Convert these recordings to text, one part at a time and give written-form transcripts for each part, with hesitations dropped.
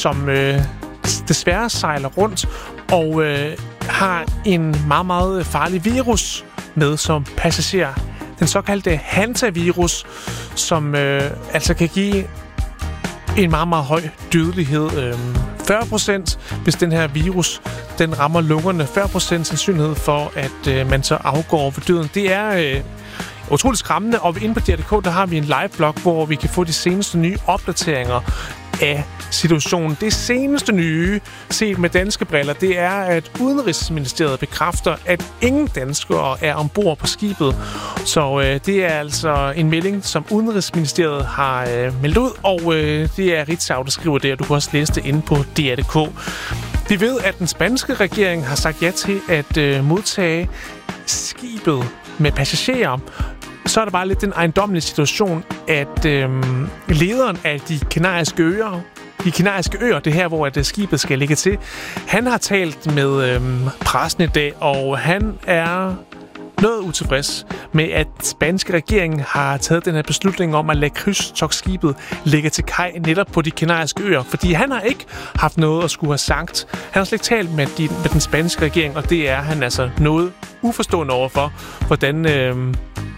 som desværre sejler rundt og har en meget, meget farlig virus med som passager. Den såkaldte hantavirus, som altså kan give en meget, meget høj dødelighed. 40%, hvis den her virus den rammer lungerne. 40% sandsynlighed for, at man så afgår ved døden. Det er utroligt skræmmende, og inde på DR.dk, der har vi en live-blog, hvor vi kan få de seneste nye opdateringer af situationen. Det seneste nye, set med danske briller, det er, at Udenrigsministeriet bekræfter, at ingen danskere er ombord på skibet. Så det er altså en melding, som Udenrigsministeriet har meldt ud, og det er Ritzau, der skriver det, og du kan også læse det inde på DR.dk. Vi ved, at den spanske regering har sagt ja til at modtage skibet med passagerer. Så er der bare lidt den ejendommelige situation, at lederen af de kanariske øer, det her, hvor at skibet skal ligge til, han har talt med pressen i dag, og han er noget utilfreds med, at den spanske regering har taget den her beslutning om at lade krydstogtskibet ligge til kaj netop på de kanariske øer, fordi han har ikke haft noget at skulle have sagt. Han har slet ikke talt med den spanske regering, og det er han altså noget uforstående overfor, hvordan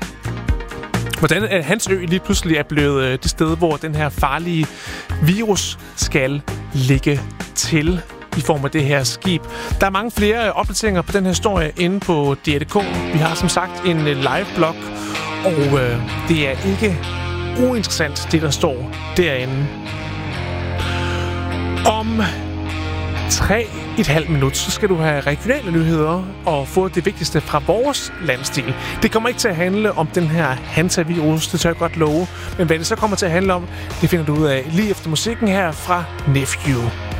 hans ø lige pludselig er blevet det sted, hvor den her farlige virus skal ligge til i form af det her skib. Der er mange flere opdateringer på den her historie inde på DR.dk. Vi har som sagt en live-blog, og det er ikke uinteressant, det der står derinde. Om 3,5 minutter, så skal du have regionale nyheder og få det vigtigste fra vores landsdel. Det kommer ikke til at handle om den her hantavirus, det tør jeg godt love. Men hvad det så kommer til at handle om, det finder du ud af lige efter musikken her fra Nephew.